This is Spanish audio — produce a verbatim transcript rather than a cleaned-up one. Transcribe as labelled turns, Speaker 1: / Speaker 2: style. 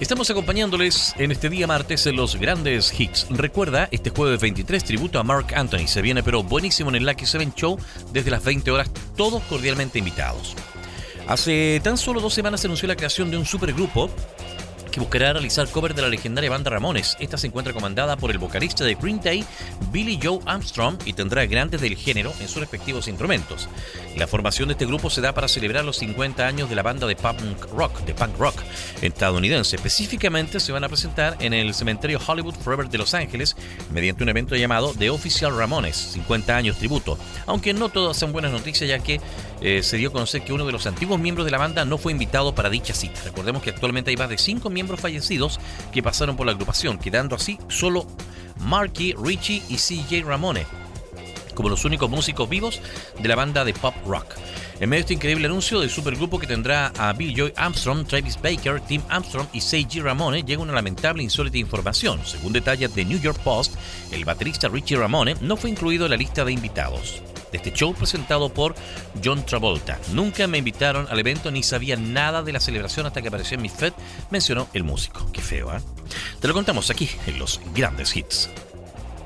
Speaker 1: Estamos acompañándoles en este día martes en los grandes hits. Recuerda, este jueves veintitrés, tributo a Marc Anthony. Se viene pero buenísimo en el Lucky Seven Show desde las veinte horas, todos cordialmente invitados. Hace tan solo dos semanas se anunció la creación de un supergrupo que buscará realizar cover de la legendaria banda Ramones. Esta se encuentra comandada por el vocalista de Green Day, Billy Joe Armstrong, y tendrá grandes del género en sus respectivos instrumentos. La formación de este grupo se da para celebrar los cincuenta años de la banda de punk rock, de punk rock estadounidense. Específicamente se van a presentar en el cementerio Hollywood Forever de Los Ángeles mediante un evento llamado The Official Ramones, cincuenta años tributo. Aunque no todas son buenas noticias, ya que eh, se dio a conocer que uno de los antiguos miembros de la banda no fue invitado para dicha cita. Recordemos que actualmente hay más de cinco miembros fallecidos que pasaron por la agrupación, quedando así solo Marky, Richie y C J Ramone como los únicos músicos vivos de la banda de pop rock. En medio de este increíble anuncio del supergrupo que tendrá a Billy Joe Armstrong, Travis Baker, Tim Armstrong y C J Ramone, llega una lamentable e insólita información. Según detalles de New York Post, el baterista Richie Ramone no fue incluido en la lista de invitados de este show presentado por John Travolta. Nunca me invitaron al evento ni sabía nada de la celebración hasta que apareció en mi feed, mencionó el músico. Qué feo, ¿eh? Te lo contamos aquí en los grandes hits.